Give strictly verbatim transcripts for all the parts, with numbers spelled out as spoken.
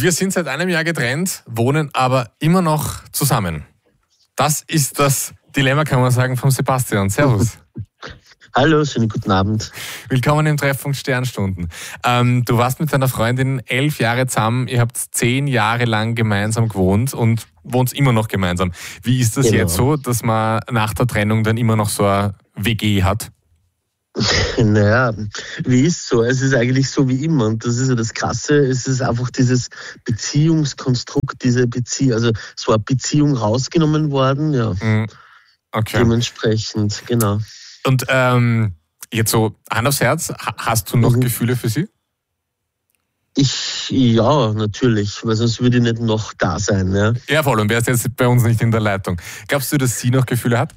Wir sind seit einem Jahr getrennt, wohnen aber immer noch zusammen. Das ist das Dilemma, kann man sagen, von Sebastian. Servus. Hallo, schönen guten Abend. Willkommen im Treffpunkt Sternstunden. Ähm, du warst mit deiner Freundin elf Jahre zusammen, ihr habt zehn Jahre lang gemeinsam gewohnt und wohnt immer noch gemeinsam. Wie ist das Genau. jetzt so, dass man nach der Trennung dann immer noch so eine W G hat? Naja, wie ist so? Es ist eigentlich so wie immer und das ist ja das Krasse. Es ist einfach dieses Beziehungskonstrukt, diese Beziehung, also so eine Beziehung rausgenommen worden, ja. Mhm. Okay. Dementsprechend, genau. Und ähm, jetzt so, Hand aufs Herz, ha- hast du noch Mhm. Gefühle für sie? Ich, ja, natürlich, weil sonst würde ich nicht noch da sein, ja. Ja, voll, und wärst jetzt bei uns nicht in der Leitung. Glaubst du, dass sie noch Gefühle hat?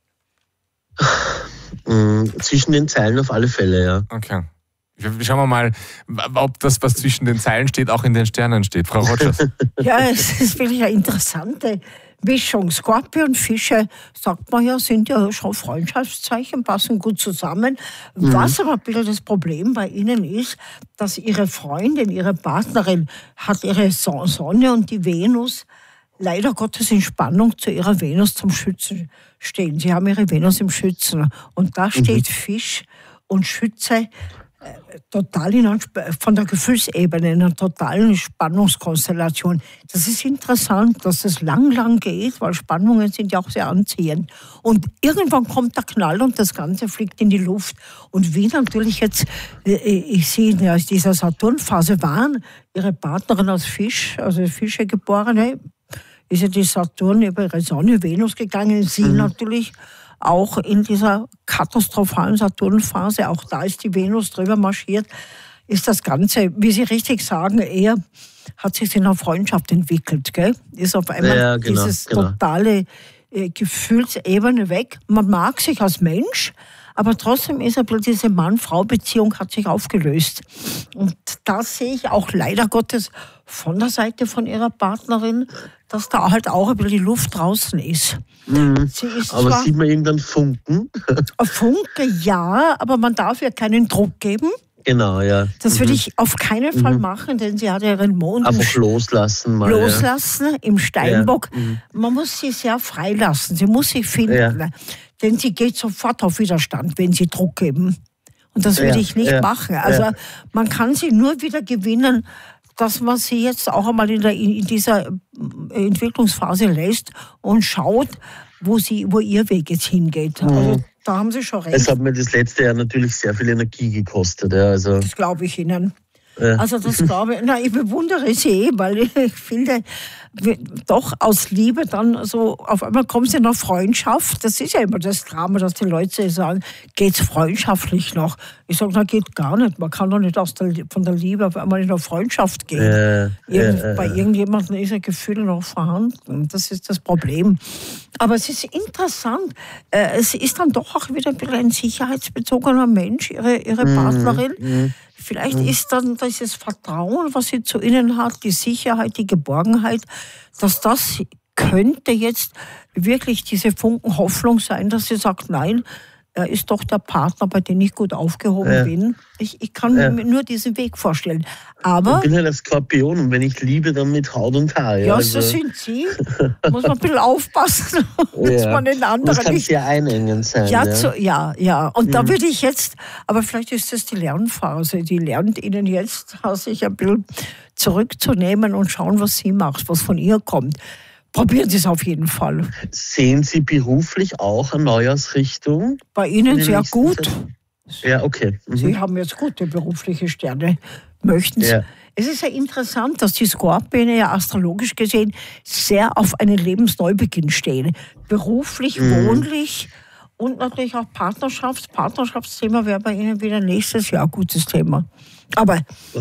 Mhm. Zwischen den Zeilen auf alle Fälle, ja. Okay. Schauen wir mal, ob das, was zwischen den Zeilen steht, auch in den Sternen steht. Frau Rogers. Ja, es ist wirklich eine interessante Mischung. Skorpion, Fische, sagt man ja, sind ja schon Freundschaftszeichen, passen gut zusammen. Was aber ein bisschen das Problem bei ihnen ist, dass ihre Freundin, ihre Partnerin hat ihre Son- Sonne und die Venus leider Gottes in Spannung zu ihrer Venus zum Schützen stehen. Sie haben ihre Venus im Schützen und da steht Fisch und Schütze äh, total in einer, Sp- von der Gefühlsebene in einer totalen Spannungskonstellation. Das ist interessant, dass es lang, lang geht, weil Spannungen sind ja auch sehr anziehend. Und irgendwann kommt der Knall und das Ganze fliegt in die Luft. Und wie natürlich jetzt, äh, ich sehe in dieser Saturnphase waren, ihre Partnerin als Fisch, also Fische geborene, ist ja die Saturn über ihre Sonne, Venus gegangen, sie natürlich auch in dieser katastrophalen Saturnphase, auch da ist die Venus drüber marschiert, ist das Ganze, wie Sie richtig sagen, eher hat sich in einer Freundschaft entwickelt, gell? Ist auf einmal Ja, genau, dieses genau. totale äh, Gefühlsebene weg. Man mag sich als Mensch, aber trotzdem ist ein bisschen diese Mann-Frau-Beziehung hat sich aufgelöst. Und da sehe ich auch leider Gottes von der Seite von ihrer Partnerin, dass da halt auch ein bisschen die Luft draußen ist. Sie ist Aber zwar sieht man irgendeinen Funken? ein Funke, ja, aber man darf ihr keinen Druck geben. Genau, ja. Das würde ich auf keinen Fall machen, denn sie hat ja ihren Mond im Einfach loslassen mal. loslassen im Steinbock. Ja, mhm. Man muss sie sehr frei lassen. Sie muss sich finden. Ja. Denn sie geht sofort auf Widerstand, wenn sie Druck geben. Und das würde Ja, ich nicht ja, machen. Also ja. man kann sie nur wieder gewinnen, dass man sie jetzt auch einmal in, der, in dieser Entwicklungsphase lässt und schaut, wo, sie, wo ihr Weg jetzt hingeht. Also da haben Sie schon recht. Es hat mir das letzte Jahr natürlich sehr viel Energie gekostet. Ja, also, Das glaube ich Ihnen. Ja. Also das glaube ich, na, ich bewundere Sie, weil ich finde, wir- doch aus Liebe dann so, auf einmal kommen Sie in eine Freundschaft. Das ist ja immer das Drama, dass die Leute sagen, geht's freundschaftlich noch? Ich sage, na, geht gar nicht. Man kann doch nicht aus der, von der Liebe auf einmal in eine Freundschaft gehen. äh, Irgend, äh, bei irgendjemandem ist ein Gefühl noch vorhanden. Das ist das Problem. Aber es ist interessant. Äh, Es ist dann doch auch wieder ein bisschen ein sicherheitsbezogener Mensch, ihre, ihre Partnerin. Vielleicht ist dann dieses Vertrauen, was sie zu ihnen hat, die Sicherheit, die Geborgenheit, dass das könnte jetzt wirklich diese Funken Hoffnung sein, dass sie sagt, nein, er ist doch der Partner, bei dem ich gut aufgehoben Ja. bin. Ich, ich kann Ja. mir nur diesen Weg vorstellen. ich Aber bin halt ein Skorpion und wenn ich liebe, dann mit Haut und Haar. Ja, ja, also, so sind Sie. Muss man ein bisschen aufpassen, dass ja. man den Das anderen kann nicht... sehr einengend sein. Ja, Ja, zu, ja, ja. Und da würde ich jetzt, aber vielleicht ist das die Lernphase, die lernt Ihnen jetzt, sich ein bisschen zurückzunehmen und schauen, was sie macht, was von ihr kommt. Probieren Sie es auf jeden Fall. Sehen Sie beruflich auch eine Neuausrichtung? Bei Ihnen den sehr nächsten gut. Zeit? Ja, okay. Mhm. Sie haben jetzt gute berufliche Sterne. Möchten Sie? Ja. Es ist ja interessant, dass die Skorpione ja astrologisch gesehen sehr auf einen Lebensneubeginn stehen. Beruflich, wohnlich und natürlich auch Partnerschafts. Partnerschaftsthema wäre bei Ihnen wieder nächstes Jahr ein gutes Thema. Aber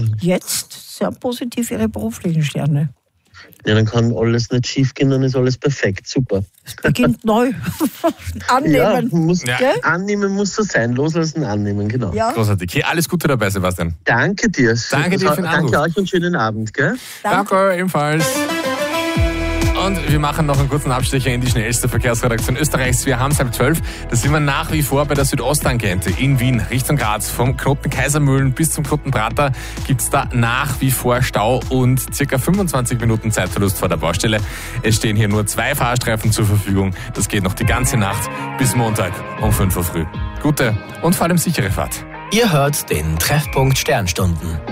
jetzt sehr positiv Ihre beruflichen Sterne. Ja, dann kann alles nicht schief gehen, dann ist alles perfekt. Super. Es beginnt neu. Ja, Annehmen. muss, Ja. Gell? annehmen muss so sein. Loslassen, annehmen, genau. Ja, Großartig. Okay, alles Gute dabei, Sebastian. Danke dir. Danke dir für den Danke Anruf. euch und schönen Abend. Gell? danke. Danke, ebenfalls. Und wir machen noch einen kurzen Abstecher in die schnellste Verkehrsredaktion Österreichs. Wir haben es halb zwölf. Da sind wir nach wie vor bei der Südosttangente in Wien, Richtung Graz. Vom Knoten Kaisermühlen bis zum Knoten Prater gibt es da nach wie vor Stau und circa fünfundzwanzig Minuten Zeitverlust vor der Baustelle. Es stehen hier nur zwei Fahrstreifen zur Verfügung. Das geht noch die ganze Nacht bis Montag um fünf Uhr früh. Gute und vor allem sichere Fahrt. Ihr hört den Treffpunkt Sternstunden.